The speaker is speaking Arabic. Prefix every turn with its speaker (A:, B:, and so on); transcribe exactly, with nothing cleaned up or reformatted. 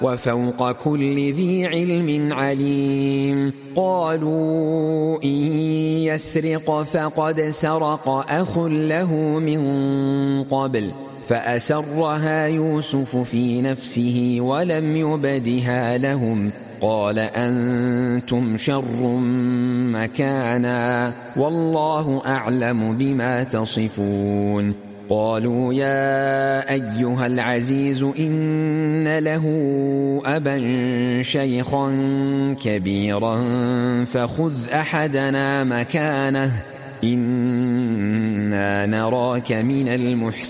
A: وفوق كل ذي علم عليم. قالوا إن يسرق فقد سرق أخ له من قبل فأسرها يوسف في نفسه ولم يبدها لهم قال أنتم شر مكانا والله أعلم بما تصفون. قالوا يا أيها العزيز إن له أبا شيخا كبيرا فخذ أحدنا مكانه إنا نراك من المحسنين.